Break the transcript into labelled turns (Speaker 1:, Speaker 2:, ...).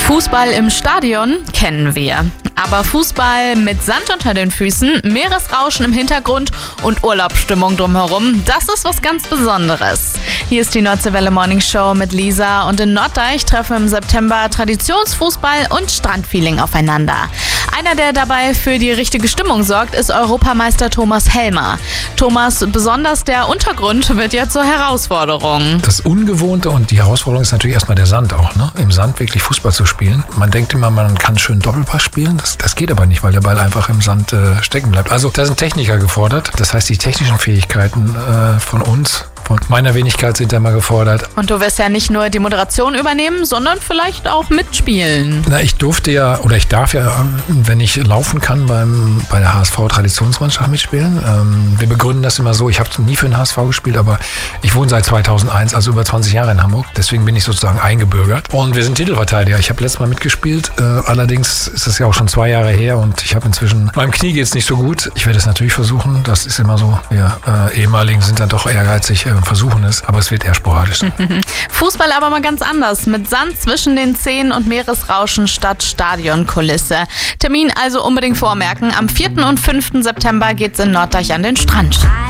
Speaker 1: Fußball im Stadion kennen wir. Aber Fußball mit Sand unter den Füßen, Meeresrauschen im Hintergrund und Urlaubsstimmung drumherum, das ist was ganz Besonderes. Hier ist die Nordseewelle Morning Show mit Lisa und in Norddeich treffen im September Traditionsfußball und Strandfeeling aufeinander. Einer, der dabei für die richtige Stimmung sorgt, ist Europameister Thomas Helmer. Thomas, besonders der Untergrund wird ja zur Herausforderung.
Speaker 2: Das Ungewohnte und die Herausforderung ist natürlich erstmal der Sand auch, ne? Im Sand wirklich Fußball zu spielen. Man denkt immer, man kann schön Doppelpass spielen. Das geht aber nicht, weil der Ball einfach im Sand stecken bleibt. Also da sind Techniker gefordert. Das heißt, die technischen Fähigkeiten von uns, von meiner Wenigkeit sind da mal gefordert. Und
Speaker 1: du wirst ja nicht nur die Moderation übernehmen, sondern vielleicht auch mitspielen.
Speaker 2: Na, ich darf ja, wenn ich laufen kann, bei der HSV-Traditionsmannschaft mitspielen. Wir begründen das immer so, ich habe nie für den HSV gespielt, aber ich wohne seit 2001, also über 20 Jahre in Hamburg. Deswegen bin ich sozusagen eingebürgert. Und wir sind Titelverteidiger. Ich habe letztes Mal mitgespielt. Allerdings ist es ja auch schon 2 Jahre her und ich habe inzwischen, meinem Knie geht es nicht so gut. Ich werde es natürlich versuchen. Das ist immer so. Wir Ehemaligen sind dann doch ehrgeizig, versuchen es, aber es wird eher sporadisch.
Speaker 1: Fußball aber mal ganz anders. Mit Sand zwischen den Zähnen und Meeresrauschen statt Stadionkulisse. Termin also unbedingt vormerken. Am 4. und 5. September geht's in Norddeich an den Strand.